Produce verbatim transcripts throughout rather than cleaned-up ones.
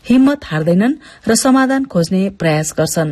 हिम्मत हार्दैनन् र समाधान खोज्ने प्रयास गर्छन्,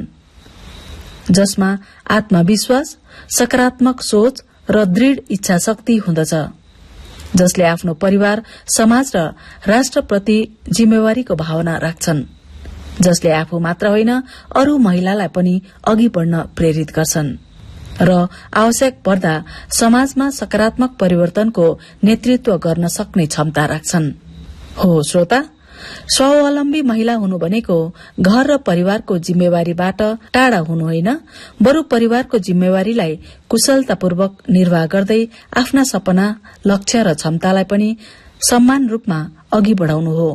जसमा आत्मविश्वास, सकारात्मक सोच र दृढ़ इच्छा शक्ति हुँदछ, जसले आफ्नो परिवार, समाज र राष्ट्रप्रति जिम्मेवारीको भावना राख्छन्, जसले आफू मात्र होइन अरू महिलालाई पनि अघि बढ़न प्रेरित गर्छन् र आवश्यक पर्दा समाजमा सकारात्मक परिवर्तनको नेतृत्व गर्न सक्ने क्षमता राख्छन्। हो श्रोता, स्वावलम्बी महिला हुनु भनेको घर र परिवारको जिम्मेवारीबाट टाढा हुनु होइन, बरु परिवारको जिम्मेवारीलाई कुशलतापूर्वक निर्वाह गर्दै आफ्ना सपना, लक्ष्य र क्षमतालाई पनि समान रूपमा अघि बढ़ाउनु हो।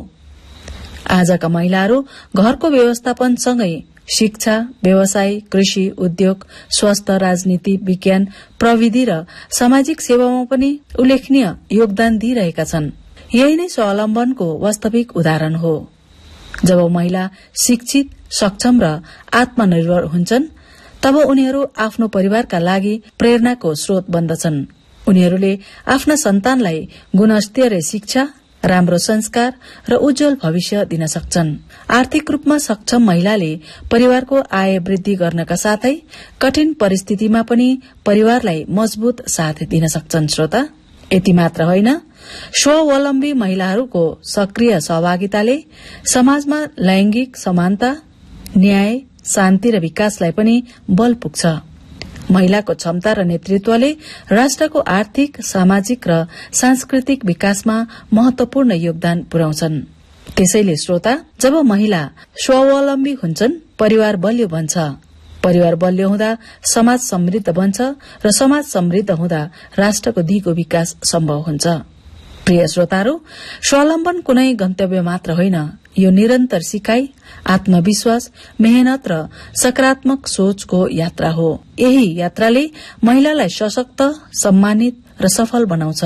आजका महिलाहरू घरको व्यवस्थापनसँगै शिक्षा, व्यवसाय, कृषि, उद्योग, स्वास्थ्य, राजनीति, विज्ञान, प्रविधि र सामाजिक सेवामा पनि उल्लेखनीय योगदान दिइरहेका छन्। यही नै स्वावलम्बनको वास्तविक उदाहरण हो। जब महिला शिक्षित, सक्षम र आत्मनिर्भर हुन्छन्, तब उनीहरू आफ्नो परिवारका लागि प्रेरणाको स्रोत बन्दछन्। उनीहरूले आफ्ना सन्तानलाई गुणस्तरीय शिक्षा, राम्रो संस्कार र उज्जवल भविष्य दिन सक्छन्। आर्थिक रूपमा सक्षम महिलाले परिवारको आय वृद्धि गर्नका साथै कठिन परिस्थितिमा पनि परिवारलाई मजबूत साथ दिन सक्छन्। श्रोता, यति मात्र होइन, स्वावलम्बी महिलाहरूको सक्रिय सहभागिताले समाजमा लैंगिक समानता, न्याय, शान्ति र विकासलाई पनि बल पुग्छ। महिलाको क्षमता र नेतृत्वले राष्ट्रको आर्थिक, सामाजिक र सांस्कृतिक विकासमा महत्वपूर्ण योगदान पुर्याउँछन्। त्यसैले श्रोता, जब महिला स्वावलम्बी हुन्छन्, परिवार बलियो बन्छ। परिवार बलियो हुँदा समाज समृद्ध बन्छ र समाज समृद्ध हुँदा राष्ट्रको दिगो विकास सम्भव हुन्छ। प्रिय श्रोताहरू, स्वावलम्बन कुनै गन्तव्य मात्र होइन, यो निरन्तर सिकाइ, आत्मविश्वास, मेहनत र सकारात्मक सोचको यात्रा हो। यही यात्राले महिलालाई सशक्त, सम्मानित र सफल बनाउँछ।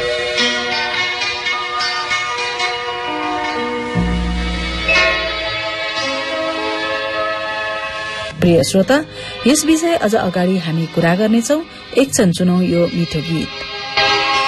प्रिय श्रोता, यस विषय अझ अगाडि हामी कुरा गर्नेछौ। एकछिन सुनौ यो मिठो गीत।